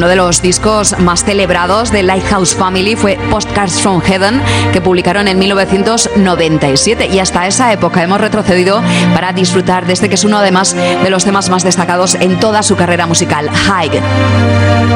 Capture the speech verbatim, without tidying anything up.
Uno de los discos más celebrados de Lighthouse Family fue Postcards from Heaven, que publicaron en mil novecientos noventa y siete. Y hasta esa época hemos retrocedido para disfrutar de este, que es uno además de los temas más destacados en toda su carrera musical, High.